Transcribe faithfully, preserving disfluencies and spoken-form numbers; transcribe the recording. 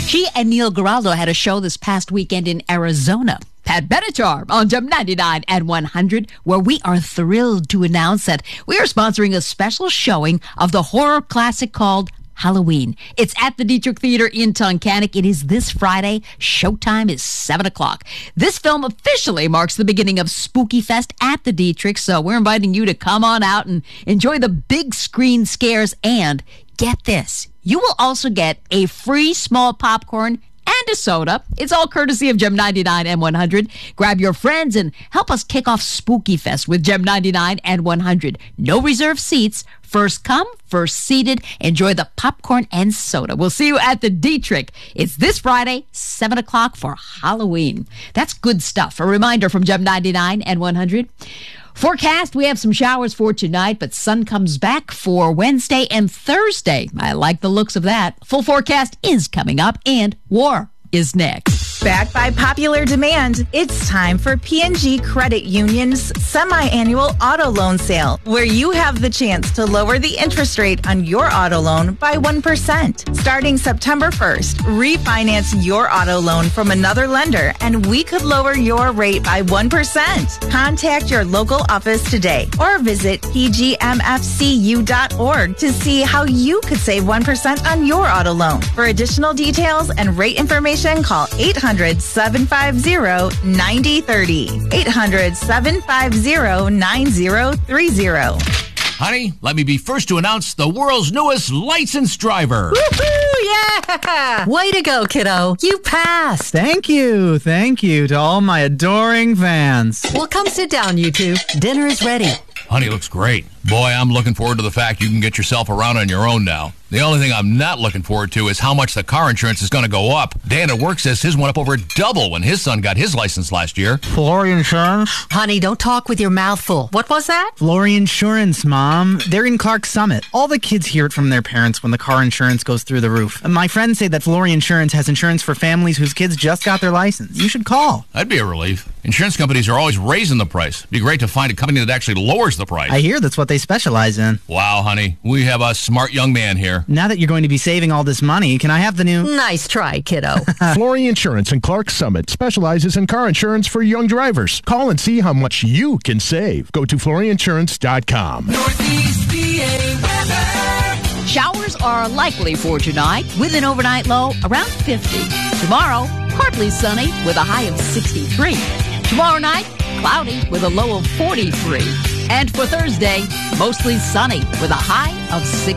She and Neil Giraldo had a show this past weekend in Arizona. Pat Benatar on Gem ninety-nine and one hundred, where we are thrilled to announce that we are sponsoring a special showing of the horror classic called Halloween. It's at the Dietrich Theater in Tunkhannock. It is this Friday. Showtime is seven o'clock. This film officially marks the beginning of Spooky Fest at the Dietrich, so we're inviting you to come on out and enjoy the big screen scares. And get this, you will also get a free small popcorn and a soda. It's all courtesy of Gem ninety-nine and one hundred. Grab your friends and help us kick off Spooky Fest with Gem ninety-nine and one hundred. No reserved seats. First come, first seated. Enjoy the popcorn and soda. We'll see you at the Dietrich. It's this Friday, seven o'clock for Halloween. That's good stuff. A reminder from Gem ninety-nine and one hundred. Forecast, we have some showers for tonight, but sun comes back for Wednesday and Thursday. I like the looks of that. Full forecast is coming up, and war is next. Backed by popular demand, it's time for P and G Credit Union's semi-annual auto loan sale, where you have the chance to lower the interest rate on your auto loan by one percent. Starting September first, refinance your auto loan from another lender, and we could lower your rate by one percent. Contact your local office today or visit p g m f c u dot org to see how you could save one percent on your auto loan. For additional details and rate information, call eight hundred, seven five zero, nine zero three zero. eight hundred, seven five zero, nine zero three zero. Honey, let me be first to announce the world's newest licensed driver. Woohoo! Yeah! Way to go, kiddo. You passed. Thank you. Thank you to all my adoring fans. Well, come sit down, you two. Dinner is ready. Honey looks great. Boy, I'm looking forward to the fact you can get yourself around on your own now. The only thing I'm not looking forward to is how much the car insurance is going to go up. Dan at work says his went up over double when his son got his license last year. Flory Insurance? Honey, don't talk with your mouth full. What was that? Flory Insurance, Mom. They're in Clark Summit. All the kids hear it from their parents when the car insurance goes through the roof. And my friends say that Flory Insurance has insurance for families whose kids just got their license. You should call. That'd be a relief. Insurance companies are always raising the price. It'd be great to find a company that actually lowers the price. I hear that's what they specialize in. Wow, honey. We have a smart young man here. Now that you're going to be saving all this money, can I have the new... Nice try, kiddo. Flory Insurance in Clark Summit specializes in car insurance for young drivers. Call and see how much you can save. Go to flory insurance dot com. Northeast P A weather. Showers are likely for tonight with an overnight low around fifty. Tomorrow, partly sunny with a high of sixty-three. Tomorrow night, cloudy with a low of forty-three. And for Thursday, mostly sunny with a high of sixty.